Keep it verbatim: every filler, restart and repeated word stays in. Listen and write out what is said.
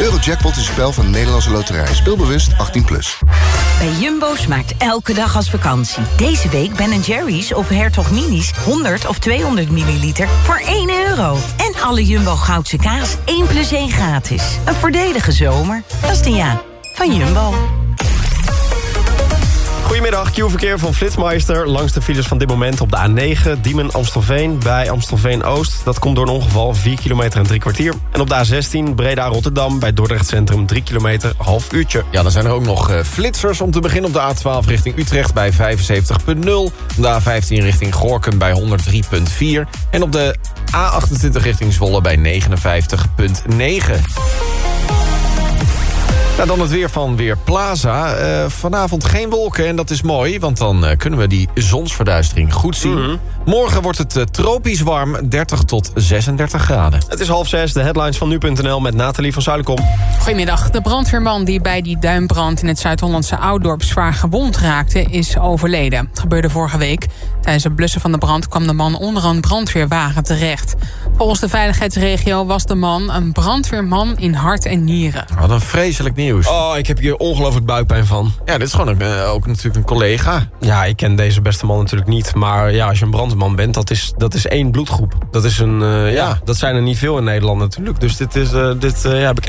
Eurojackpot is een spel van de Nederlandse Loterij. Speelbewust achttien plus. Bij Jumbo smaakt elke dag als vakantie. Deze week Ben Jerry's of Hertog Minis honderd of tweehonderd milliliter voor één euro. En alle Jumbo Goudse kaas één plus één gratis. Een voordelige zomer. Dat is de ja van Jumbo. Goedemiddag, Q-verkeer van Flitsmeister. Langs de files van dit moment op de A negen, Diemen-Amstelveen bij Amstelveen-Oost. Dat komt door een ongeval, vier kilometer en drie kwartier. En op de A zestien, Breda-Rotterdam bij Dordrecht Centrum, drie kilometer, half uurtje. Ja, dan zijn er ook nog uh, flitsers om te beginnen op de A twaalf richting Utrecht bij vijfenzeventig komma nul. Op de A vijftien richting Gorinchem bij honderd drie komma vier. En op de A achtentwintig richting Zwolle bij negenenvijftig komma negen. Nou, dan het weer van Weerplaza. Uh, vanavond geen wolken en dat is mooi, want dan uh, kunnen we die zonsverduistering goed zien. Mm-hmm. Morgen wordt het uh, tropisch warm, dertig tot zesendertig graden. Het is half zes, de headlines van nu punt n l met Nathalie van Zuilenkom. Goedemiddag. De brandweerman die bij die duinbrand in het Zuid-Hollandse Ouddorp zwaar gewond raakte, is overleden. Het gebeurde vorige week. Tijdens het blussen van de brand kwam de man onder een brandweerwagen terecht. Volgens de veiligheidsregio was de man een brandweerman in hart en nieren. Wat een vreselijk nieuws. Oh, ik heb hier ongelooflijk buikpijn van. Ja, dit is gewoon een, uh, ook natuurlijk een collega. Ja, ik ken deze beste man natuurlijk niet. Maar ja, als je een brandweerman bent, dat is, dat is één bloedgroep. Dat is een, uh, ja. ja, dat zijn er niet veel in Nederland natuurlijk. Dus dit is, uh, dit uh, ja, heb ik